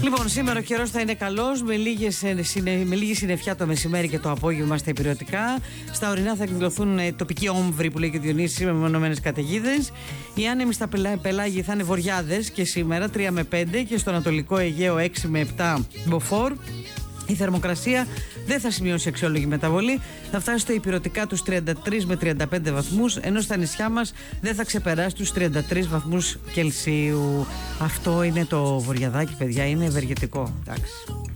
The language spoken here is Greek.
Λοιπόν, σήμερα ο καιρός θα είναι καλός, με λίγη συννεφιά το μεσημέρι και το απόγευμα στα ηπειρωτικά. Στα ορεινά θα εκδηλωθούν τοπικοί όμβροι που λέει και ο Διονύσης, με μονομένες καταιγίδες. Οι άνεμοι στα πελάγη θα είναι βορειάδες και σήμερα 3 με 5 και στο Ανατολικό Αιγαίο 6 με 7 μποφόρ. Η θερμοκρασία δεν θα σημειώσει αξιόλογη μεταβολή, θα φτάσει στο ηπειρωτικά τους 33 με 35 βαθμούς, ενώ στα νησιά μας δεν θα ξεπεράσει τους 33 βαθμούς Κελσίου. Αυτό είναι το βορειαδάκι, παιδιά, είναι ευεργετικό. Εντάξει.